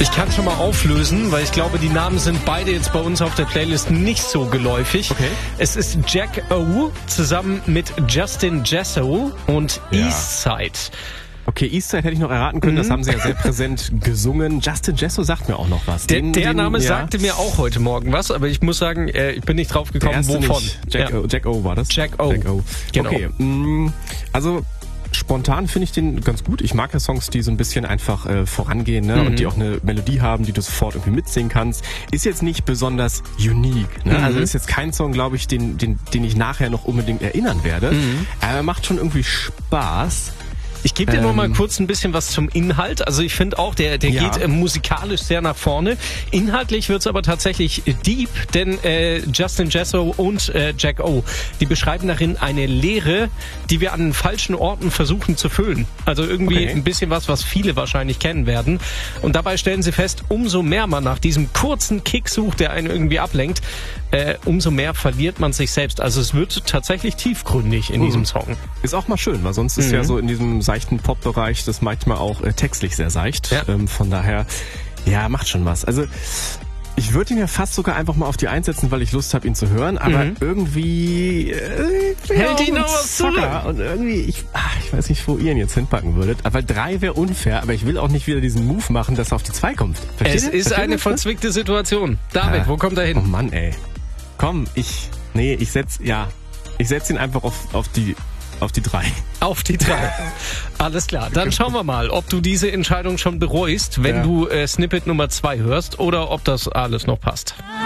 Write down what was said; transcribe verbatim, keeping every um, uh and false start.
Ich kann schon mal auflösen, weil ich glaube, die Namen sind beide jetzt bei uns auf der Playlist nicht so geläufig. Okay. Es ist Jack O zusammen mit Justin Jesso und Ja. Eastside. Okay, Eastside hätte ich noch erraten können, Mhm. das haben sie ja sehr präsent gesungen. Justin Jesso sagt mir auch noch was. Der, Den- der den- Name ja. sagte mir auch heute Morgen was, aber ich muss sagen, äh, ich bin nicht drauf Der gekommen, erste wovon. nicht. Jack, Ja. o, Jack O war das? Jack O. Jack O. Genau. Okay, mh, also spontan finde ich den ganz gut. Ich mag ja Songs, die so ein bisschen einfach äh, vorangehen, ne? Mhm. Und die auch eine Melodie haben, die du sofort irgendwie mitsingen kannst. Ist jetzt nicht besonders unique. Ne? Mhm. Also ist jetzt kein Song, glaube ich, den, den, den ich nachher noch unbedingt erinnern werde. Mhm. Aber er macht schon irgendwie Spaß. Ich gebe dir Ähm, noch mal kurz ein bisschen was zum Inhalt. Also ich finde auch, der, der Ja. geht äh, musikalisch sehr nach vorne. Inhaltlich wird's aber tatsächlich äh, deep, denn äh, Justin Jesso und äh, Jack O, die beschreiben darin eine Leere, die wir an den falschen Orten versuchen zu füllen. Also irgendwie Okay. ein bisschen was, was viele wahrscheinlich kennen werden. Und dabei stellen sie fest, umso mehr man nach diesem kurzen Kick sucht, der einen irgendwie ablenkt, äh, umso mehr verliert man sich selbst. Also es wird tatsächlich tiefgründig in Mhm. diesem Song. Ist auch mal schön, weil sonst ist Mhm. ja so in diesem seichten Pop-Bereich das manchmal auch äh, textlich sehr seicht. Ja. Ähm, von daher, ja, macht schon was. Also ich würde ihn ja fast sogar einfach mal auf die einsetzen, weil ich Lust habe, ihn zu hören, aber Mhm. irgendwie äh, ich bin Hält auch ihn ein noch was Zocker. Und irgendwie, ich, ach, ich weiß nicht, wo ihr ihn jetzt hinpacken würdet, aber drei wäre unfair, aber ich will auch nicht wieder diesen Move machen, dass er auf die zwei kommt. Versteht Es ihr? ist Versteht eine ihr das? verzwickte Situation. David, Ja. wo kommt er Oh hin? Mann, ey. Komm, ich, nee, ich setz, ja, ich setz ihn einfach auf, auf die, auf die drei. Auf die drei. Alles klar. Dann schauen wir mal, ob du diese Entscheidung schon bereust, wenn Ja. du äh, Snippet Nummer zwei hörst oder ob das alles noch passt.